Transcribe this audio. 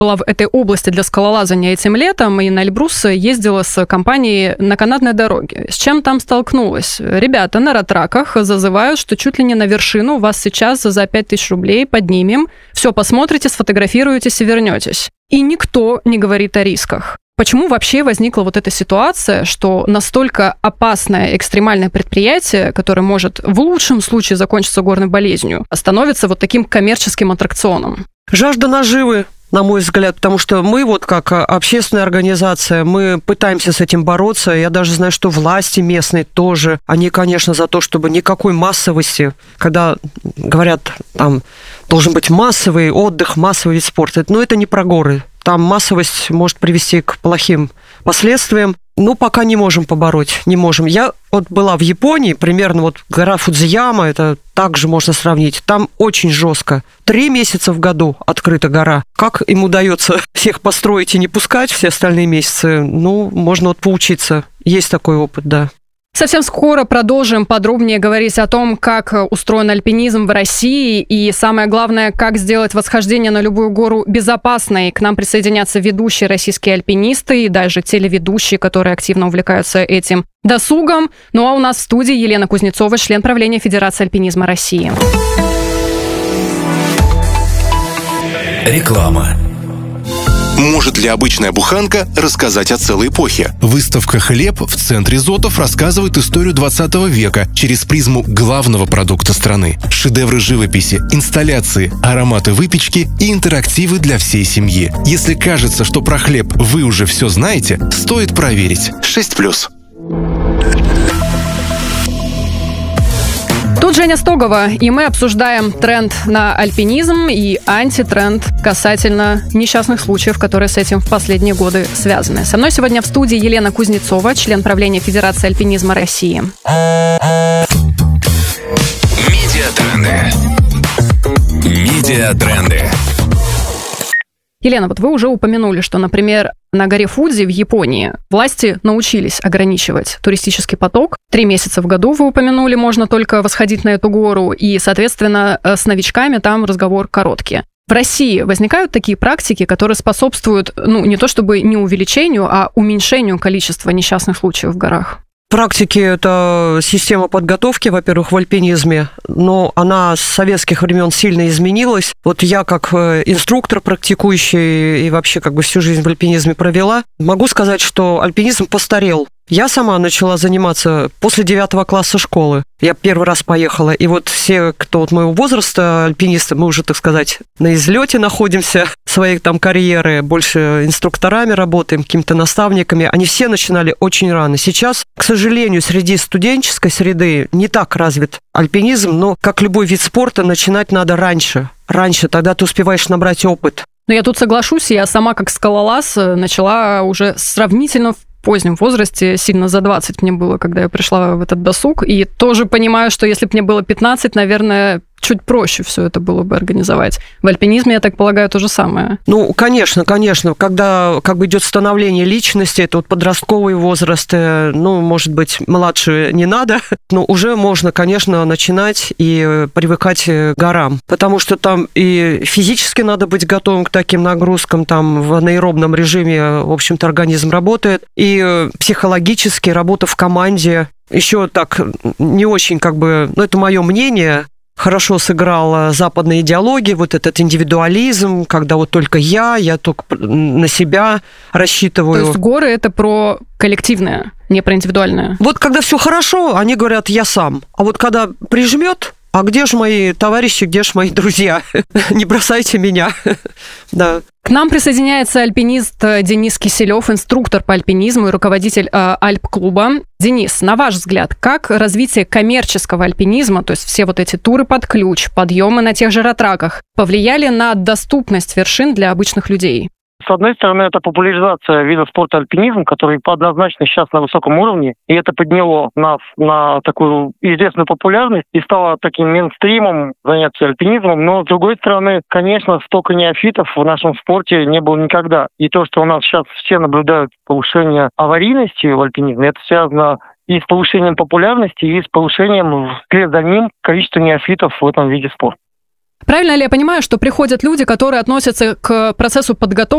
была в этой области для скалолазания этим летом, и на Эльбрус ездила с компанией на канатной дороге. С чем там столкнулась? Ребята на ратраках зазывают, что чуть ли не на вершину вас сейчас за 5000 рублей поднимем, все посмотрите, сфотографируетесь и вернетесь. И никто не говорит о рисках. Почему вообще возникла вот эта ситуация, что настолько опасное экстремальное предприятие, которое может в лучшем случае закончиться горной болезнью, становится вот таким коммерческим аттракционом? Жажда наживы, на мой взгляд, потому что мы вот как общественная организация, мы пытаемся с этим бороться. Я даже знаю, что власти местные тоже, они, конечно, за то, чтобы никакой массовости, когда говорят, там должен быть массовый отдых, массовый вид спорта, но это не про горы. Там массовость может привести к плохим последствиям. Ну, пока не можем побороть, не можем. Я вот была в Японии, примерно вот гора Фудзияма, это также можно сравнить. Там очень жестко. 3 месяца в году открыта гора. Как им удается всех построить и не пускать все остальные месяцы? Ну, можно вот поучиться. Есть такой опыт, да. Совсем скоро продолжим подробнее говорить о том, как устроен альпинизм в России и, самое главное, как сделать восхождение на любую гору безопасной. К нам присоединятся ведущие российские альпинисты и даже телеведущие, которые активно увлекаются этим досугом. Ну а у нас в студии Елена Кузнецова, член правления Федерации альпинизма России. Реклама. Может ли обычная буханка рассказать о целой эпохе? Выставка «Хлеб» в центре Зотов рассказывает историю 20 века через призму главного продукта страны. Шедевры живописи, инсталляции, ароматы выпечки и интерактивы для всей семьи. Если кажется, что про хлеб вы уже все знаете, стоит проверить. 6+. Тут Женя Стогова, и мы обсуждаем тренд на альпинизм и антитренд касательно несчастных случаев, которые с этим в последние годы связаны. Со мной сегодня в студии Елена Кузнецова, член правления Федерации альпинизма России. Медиатренды. Медиатренды. Елена, вот вы уже упомянули, что, например, на горе Фудзи в Японии власти научились ограничивать туристический поток. 3 месяца в году, вы упомянули, можно только восходить на эту гору, и, соответственно, с новичками там разговор короткий. В России возникают такие практики, которые способствуют, не то чтобы не увеличению, а уменьшению количества несчастных случаев в горах? Практики – это система подготовки, во-первых, в альпинизме, но она с советских времен сильно изменилась. Вот я как инструктор практикующий и вообще как бы всю жизнь в альпинизме провела, могу сказать, что альпинизм постарел. Я сама начала заниматься после 9 класса школы. Я первый раз поехала, и вот все, кто от моего возраста, альпинисты, мы уже, так сказать, на излете находимся своей там карьеры, больше инструкторами работаем, какими-то наставниками. Они все начинали очень рано. Сейчас, к сожалению, среди студенческой среды не так развит альпинизм, но, как любой вид спорта, начинать надо раньше. Раньше, тогда ты успеваешь набрать опыт. Но я тут соглашусь, я сама как скалолаз начала уже сравнительно в позднем возрасте, сильно за 20 мне было, когда я пришла в этот досуг, и тоже понимаю, что если бы мне было 15, наверное, чуть проще все это было бы организовать. В альпинизме, я так полагаю, то же самое. Ну, конечно. Когда как бы идет становление личности, это вот подростковый возраст, может быть, младше не надо, но уже можно, конечно, начинать и привыкать к горам. Потому что там и физически надо быть готовым к таким нагрузкам, там в анаэробном режиме, в общем-то, организм работает, и психологически работа в команде. Еще так не очень это мое мнение, хорошо сыграла западная идеология, вот этот индивидуализм, когда вот только я только на себя рассчитываю. То есть горы – это про коллективное, не про индивидуальное? Вот когда все хорошо, они говорят «я сам». А вот когда прижмет, а где же мои товарищи, где же мои друзья? Не бросайте меня. Да. К нам присоединяется альпинист Денис Киселев, инструктор по альпинизму и руководитель Альп-клуба. Денис, на ваш взгляд, как развитие коммерческого альпинизма, то есть все вот эти туры под ключ, подъемы на тех же ратраках, повлияли на доступность вершин для обычных людей? С одной стороны, это популяризация вида спорта альпинизм, который однозначно сейчас на высоком уровне, и это подняло нас на такую известную популярность и стало таким мейнстримом занятия альпинизмом. Но, с другой стороны, конечно, столько неофитов в нашем спорте не было никогда. И то, что у нас сейчас все наблюдают повышение аварийности в альпинизме, это связано и с повышением популярности, и с повышением вслед за ним количества неофитов в этом виде спорта. Правильно ли я понимаю, что приходят люди, которые относятся к процессу подготовки